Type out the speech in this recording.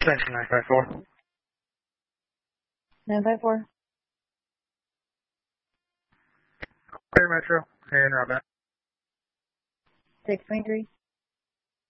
Extension 954. 954. Clear Metro, and route back. 623.